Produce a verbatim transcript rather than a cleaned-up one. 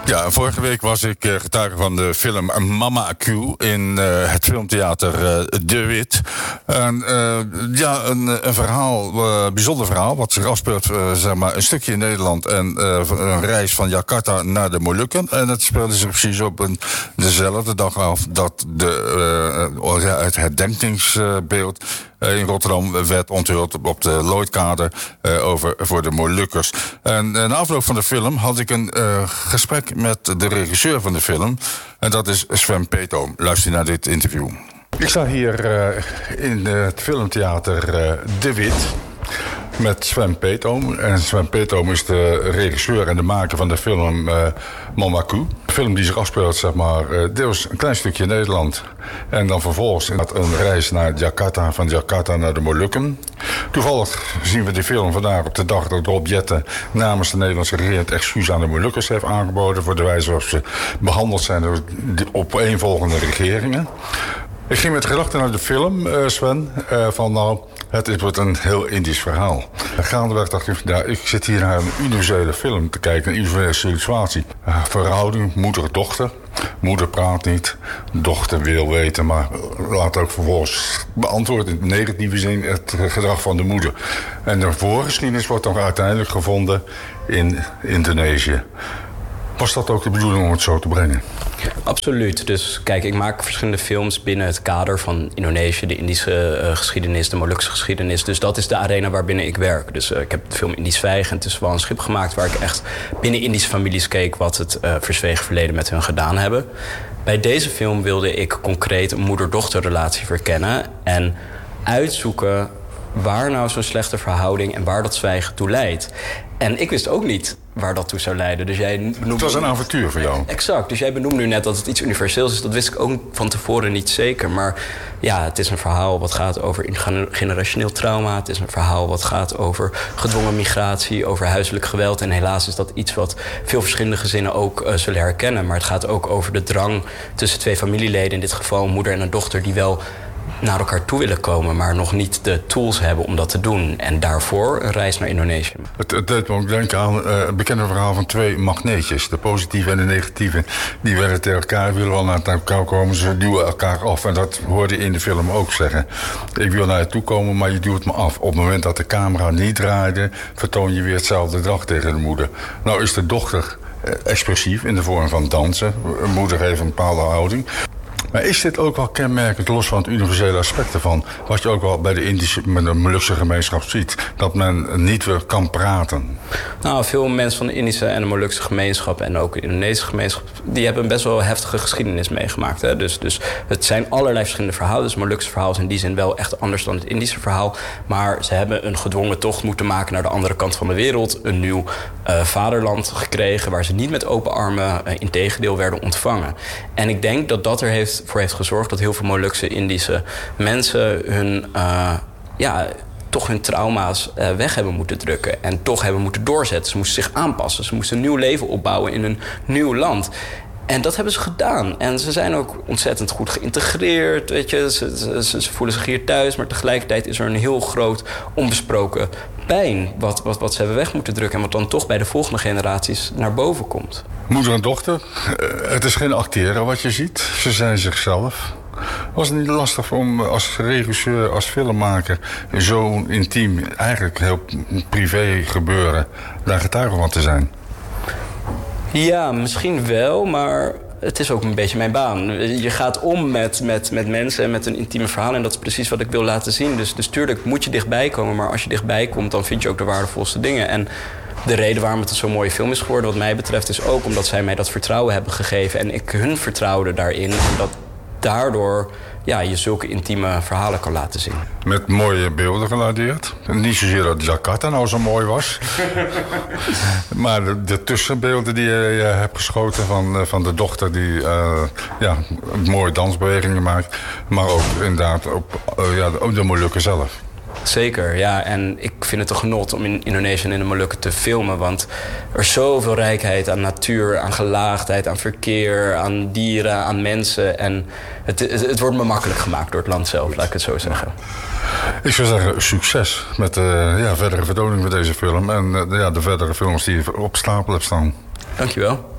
Ja, vorige week was ik uh, getuige van de film Mama Q in uh, het filmtheater uh, De Wit. En uh, ja, een, een verhaal, uh, bijzonder verhaal, wat zich afspeelt uh, zeg maar een stukje in Nederland en uh, een reis van Jakarta naar de Molukken. En het speelde zich precies op een, dezelfde dag af dat de, uh, ja, het herdenkingsbeeld in Rotterdam werd onthuld op de Lloydkade uh, over voor de Molukkers. En na afloop van de film had ik een uh, gesprek met de regisseur van de film. En dat is Sven Peetoom. Luister naar dit interview. Ik sta hier uh, in het filmtheater uh, De Wit met Sven Peetoom. En Sven Peetoom is de regisseur en de maker van de film uh, Mama Q. Een film die zich afspeelt, zeg maar, uh, deels een klein stukje in Nederland. En dan vervolgens een reis naar Jakarta, van Jakarta naar de Molukken. Toevallig zien we die film vandaag op de dag dat Rob Jetten namens de Nederlandse regering het excuus aan de Molukkers heeft aangeboden voor de wijze waarop ze behandeld zijn door de opeenvolgende regeringen. Ik ging met gedachten naar de film, uh, Sven, uh, van nou, het wordt een heel Indisch verhaal. Gaandeweg dacht ik, ja, ik zit hier naar een universele film te kijken, een universele situatie. Uh, verhouding, moeder-dochter. Moeder praat niet, dochter wil weten, maar laat ook vervolgens beantwoorden in negatieve zin het gedrag van de moeder. En de voorgeschiedenis wordt dan uiteindelijk gevonden in Indonesië. Was dat ook de bedoeling om het zo te brengen? Absoluut. Dus kijk, ik maak verschillende films binnen het kader van Indonesië, de Indische uh, geschiedenis, de Molukse geschiedenis. Dus dat is de arena waarbinnen ik werk. Dus uh, ik heb de film Indisch Zwijgen. Het is wel een schip gemaakt waar ik echt binnen Indische families keek wat het uh, verzwegen verleden met hun gedaan hebben. Bij deze film wilde ik concreet een moeder-dochterrelatie verkennen en uitzoeken waar nou zo'n slechte verhouding en waar dat zwijgen toe leidt. En ik wist ook niet waar dat toe zou leiden. Dus jij benoemde... Het was een avontuur voor jou. Exact. Dus jij benoemde nu net dat het iets universeels is. Dat wist ik ook van tevoren niet zeker. Maar ja, het is een verhaal wat gaat over generationeel trauma. Het is een verhaal wat gaat over gedwongen migratie, over huiselijk geweld. En helaas is dat iets wat veel verschillende gezinnen ook uh, zullen herkennen. Maar het gaat ook over de drang tussen twee familieleden, in dit geval een moeder en een dochter, die wel naar elkaar toe willen komen, maar nog niet de tools hebben om dat te doen. En daarvoor een reis naar Indonesië. Het, het deed me ook denken aan uh, het bekende verhaal van twee magneetjes. De positieve en de negatieve. Die werden tegen elkaar, willen wel naar elkaar komen. Ze duwen elkaar af. En dat hoorde je in de film ook zeggen. Ik wil naar je toe komen, maar je duwt me af. Op het moment dat de camera niet draaide, vertoon je weer hetzelfde dag tegen de moeder. Nou is de dochter uh, expressief in de vorm van dansen. Een moeder heeft een bepaalde houding. Maar is dit ook wel kenmerkend, los van het universele aspect ervan, wat je ook wel bij de Indische, met de Molukse gemeenschap ziet, dat men niet weer kan praten? Nou, veel mensen van de Indische en de Molukse gemeenschap en ook de Indonesische gemeenschap, die hebben een best wel heftige geschiedenis meegemaakt. Hè? Dus, dus het zijn allerlei verschillende verhalen. Dus het Molukse verhaal is in die zin wel echt anders dan het Indische verhaal. Maar ze hebben een gedwongen tocht moeten maken naar de andere kant van de wereld. Een nieuw uh, vaderland gekregen waar ze niet met open armen, uh, integendeel werden ontvangen. En ik denk dat dat er heeft voor heeft gezorgd dat heel veel Molukse Indische mensen hun, uh, ja, toch hun trauma's uh, weg hebben moeten drukken. En toch hebben moeten doorzetten. Ze moesten zich aanpassen. Ze moesten een nieuw leven opbouwen in een nieuw land. En dat hebben ze gedaan. En ze zijn ook ontzettend goed geïntegreerd. Weet je. Ze, ze, ze voelen zich hier thuis. Maar tegelijkertijd is er een heel groot onbesproken pijn wat, wat, wat ze hebben weg moeten drukken. En wat dan toch bij de volgende generaties naar boven komt. Moeder en dochter, uh, het is geen acteren wat je ziet. Ze zijn zichzelf. Was het niet lastig om als regisseur, als filmmaker, zo'n intiem, eigenlijk heel privé gebeuren, daar getuige van te zijn? Ja, misschien wel, maar het is ook een beetje mijn baan. Je gaat om met, met, met mensen en met een intieme verhaal. En dat is precies wat ik wil laten zien. Dus, dus tuurlijk moet je dichtbij komen. Maar als je dichtbij komt, dan vind je ook de waardevolste dingen. En de reden waarom het een zo'n mooie film is geworden, wat mij betreft, is ook omdat zij mij dat vertrouwen hebben gegeven. En ik hun vertrouwde daarin. En dat daardoor ja, je zulke intieme verhalen kan laten zien. Met mooie beelden geladeerd. Niet zozeer dat Jakarta nou zo mooi was. Maar de, de tussenbeelden die je, je hebt geschoten van, van de dochter die uh, ja, mooie dansbewegingen maakt. Maar ook inderdaad op uh, ja, de, de Molukken zelf. Zeker, ja. En ik vind het een genot om in Indonesië en in de Molukken te filmen. Want er is zoveel rijkheid aan natuur, aan gelaagdheid, aan verkeer, aan dieren, aan mensen. En het, het, het wordt me makkelijk gemaakt door het land zelf, laat ik het zo zeggen. Ik zou zeggen, succes met de ja, verdere vertoning van deze film. En uh, ja, de verdere films die je op stapel hebt staan. Dankjewel.